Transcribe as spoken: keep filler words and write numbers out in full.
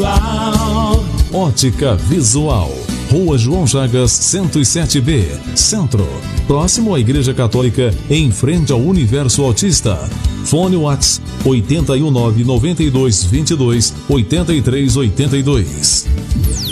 Visual. Ótica Visual, Rua João Chagas, cento e sete B, Centro, próximo à Igreja Católica, em frente ao Universo Autista. Fone WhatsApp oito um nove, nove dois dois dois, oito três oito dois.